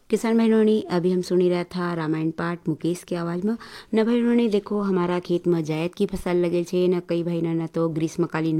किसान भाई ने अभी हम सुनी रहा था रामायण पाठ मुकेश की आवाज में। न भाई ने देखो हमारा खेत में जायद की फसल लगे छे, न कई भाई न तो ग्रीष्मकालीन